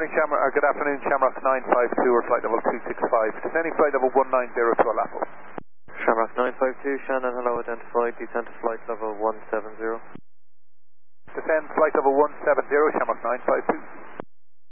Good afternoon, Shamrock 952 or flight level 265. Descending flight level 190 to Alapo. Shamrock 952, Shannon, hello, identified, descent to flight level 170. Descend flight level 170, Shamrock 952.